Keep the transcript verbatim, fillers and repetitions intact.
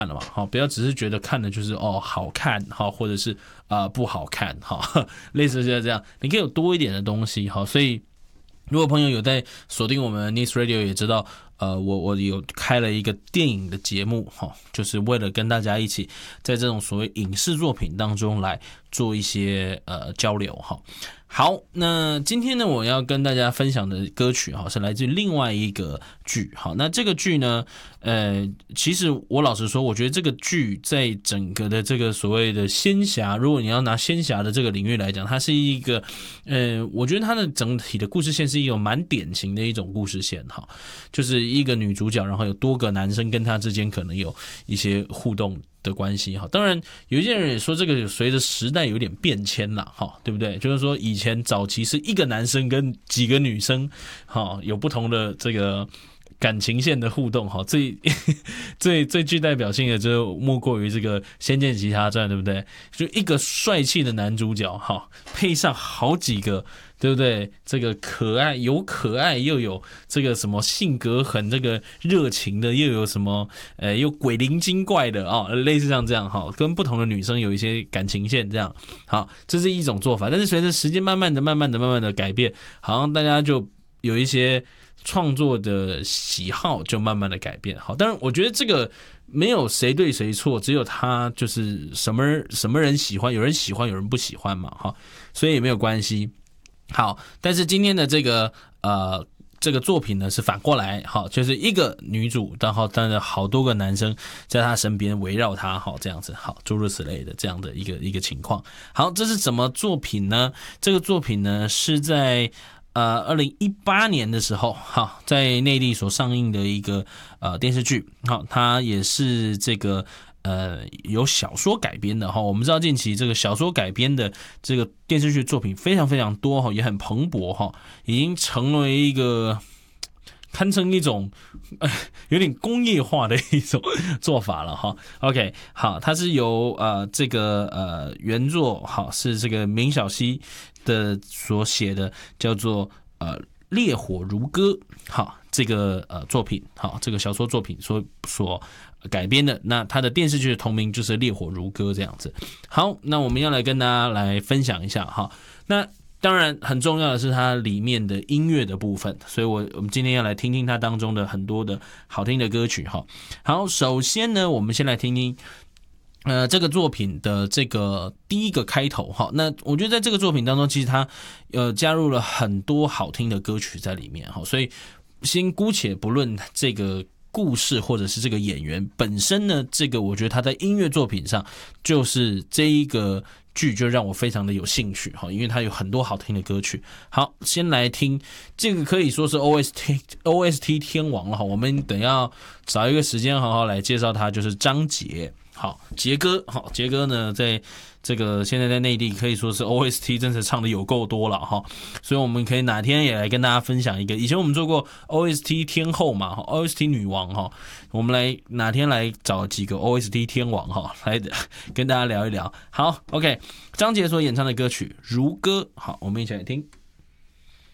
了嘛，好，不要只是觉得看的就是哦好看，好，或者是啊、呃、不好看，好，类似像这样，你可以有多一点的东西，好，所以如果朋友有在锁定我们 Nice Radio， 也知道，呃，我我有开了一个电影的节目，哈，就是为了跟大家一起在这种所谓影视作品当中来做一些呃交流，哈。好，那今天呢，我要跟大家分享的歌曲哈，是来自另外一个剧。好，那这个剧呢，呃，其实我老实说，我觉得这个剧在整个的这个所谓的仙侠，如果你要拿仙侠的这个领域来讲，它是一个，呃，我觉得它的整体的故事线是一种蛮典型的一种故事线哈，就是一个女主角，然后有多个男生跟她之间可能有一些互动的关系哈，当然有一些人也说这个随着时代有点变迁啦哈，对不对？就是说以前早期是一个男生跟几个女生哈有不同的这个感情线的互动哈，最最最具代表性的就莫过于这个《仙剑奇侠传》，对不对？就一个帅气的男主角哈，配上好几个。对不对？这个可爱有可爱，又有这个什么性格很这个热情的，又有什么呃又鬼灵精怪的啊、哦，类似像这样哈，跟不同的女生有一些感情线这样。好，这是一种做法，但是随着时间慢慢的、慢慢的、慢慢的改变，好像大家就有一些创作的喜好就慢慢的改变。好，当然我觉得这个没有谁对谁错，只有他就是什么什么人喜欢，有人喜欢，有人不喜欢嘛，哈，所以也没有关系。好，但是今天的这个呃这个作品呢是反过来，好，就是一个女主，然后当然好多个男生在她身边围绕她，好这样子，好诸如此类的这样的一个一个情况。好，这是什么作品呢？这个作品呢是在呃二零一八年的时候，好在内地所上映的一个呃电视剧，好，它也是这个。呃，有小说改编的哈，我们知道近期这个小说改编的这个电视剧作品非常非常多哈，也很蓬勃哈，已经成为一个堪称一种呃有点工业化的一种做法了哈。OK， 好，它是由呃这个呃原作好是这个明晓溪的所写的，叫做呃烈火如歌，好这个呃作品，好这个小说作品所所。改编的，那它的电视剧的同名就是《烈火如歌》这样子。好，那我们要来跟大家来分享一下哈。那当然很重要的是它里面的音乐的部分，所以我我们今天要来听听它当中的很多的好听的歌曲哈。好，首先呢，我们先来听听。呃，这个作品的这个第一个开头哈，那我觉得在这个作品当中，其实它呃加入了很多好听的歌曲在里面哈，所以先姑且不论这个。故事或者是这个演员本身呢，这个我觉得他在音乐作品上，就是这一个剧就让我非常的有兴趣哈，因为它有很多好听的歌曲。好，先来听这个可以说是 O S T O S T 天王了哈，我们等要找一个时间好好来介绍他，就是张杰。好，杰哥，好，杰哥呢，在这个现在在内地可以说是 O S T 真是唱的有够多了哈，所以我们可以哪天也来跟大家分享一个，以前我们做过 O S T 天后嘛 ，O S T 女王哈，我们来哪天来找几个 O S T 天王哈，来跟大家聊一聊。好 ，OK， 张杰所演唱的歌曲《如歌》，好，我们一起来听。